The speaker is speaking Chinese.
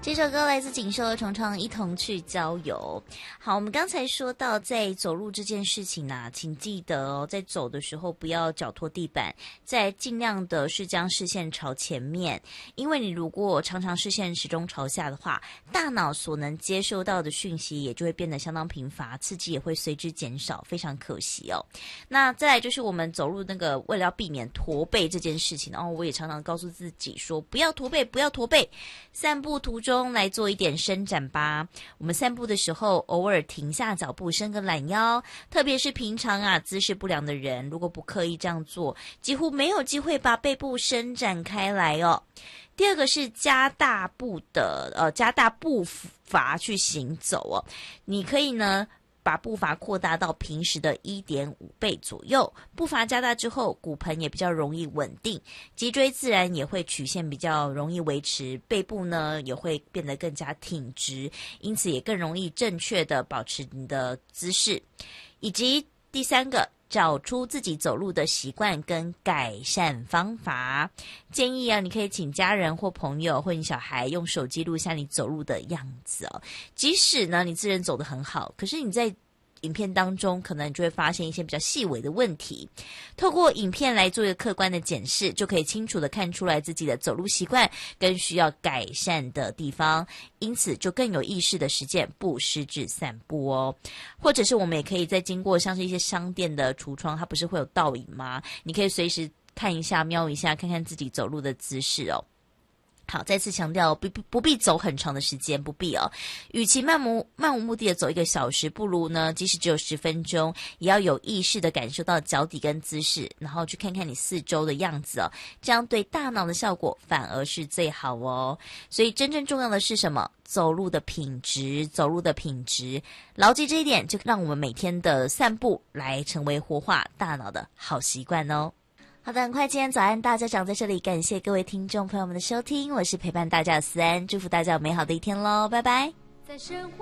这首歌来自锦绣和重唱，一同去郊游。好，我们刚才说到在走路这件事情啊，请记得哦，在走的时候不要脚拖地板，再尽量的是将视线朝前面，因为你如果常常视线始终朝下的话，大脑所能接收到的讯息也就会变得相当贫乏，刺激也会随之减少，非常可惜哦。那再来就是我们走路那个为了要避免驼背这件事情，我也常常告诉自己说不要驼背，不要驼背，散步途中来做一点伸展吧。我们散步的时候偶尔停下脚步，伸个懒腰，特别是平常姿势不良的人，如果不刻意这样做，几乎没有机会把背部伸展开来哦。第二个是加大步伐去行走哦。你可以呢把步伐扩大到平时的 1.5 倍左右，步伐加大之后，骨盆也比较容易稳定，脊椎自然也会曲线比较容易维持，背部呢也会变得更加挺直，因此也更容易正确的保持你的姿势。以及第三个，找出自己走路的习惯跟改善方法。建议你可以请家人或朋友或你小孩用手机录下你走路的样子哦。即使呢你自认走得很好，可是你在影片当中可能你就会发现一些比较细微的问题，透过影片来做一个客观的检视，就可以清楚的看出来自己的走路习惯跟需要改善的地方，因此就更有意识的实践不失智散步哦。或者是我们也可以在经过像是一些商店的橱窗，它不是会有倒影吗？你可以随时看一下瞄一下，看看自己走路的姿势哦。好，再次强调，不必走很长的时间，不必哦。与其漫无目的的走1个小时，不如呢，即使只有10分钟，也要有意识的感受到脚底跟姿势，然后去看看你四周的样子哦。这样对大脑的效果反而是最好哦。所以真正重要的是什么？走路的品质，牢记这一点，就让我们每天的散步来成为活化大脑的好习惯哦。好的，很快今天早安大家长在这里，感谢各位听众朋友们的收听，我是陪伴大家的思安，祝福大家有美好的一天咯，拜拜。